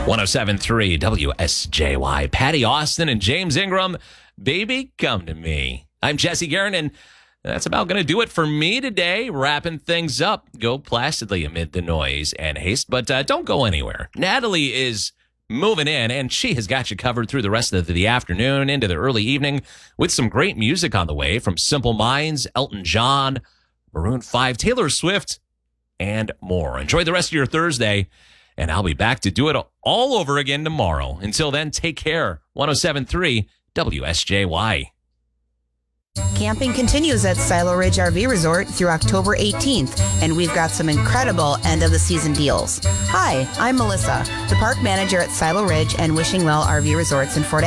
107.3 WSJY. Patty Austin and James Ingram. Baby, come to me. I'm Jesse Guerin, and that's about going to do it for me today. Wrapping things up. Go placidly amid the noise and haste, but don't go anywhere. Natalie is moving in, and she has got you covered through the rest of the afternoon into the early evening with some great music on the way from Simple Minds, Elton John, Maroon 5, Taylor Swift, and more. Enjoy the rest of your Thursday, and I'll be back to do it all over again tomorrow. Until then, take care. 107.3 WSJY. Camping continues at Silo Ridge RV Resort through October 18th, and we've got some incredible end-of-the-season deals. Hi, I'm Melissa, the park manager at Silo Ridge and Wishing Well RV Resorts in Fort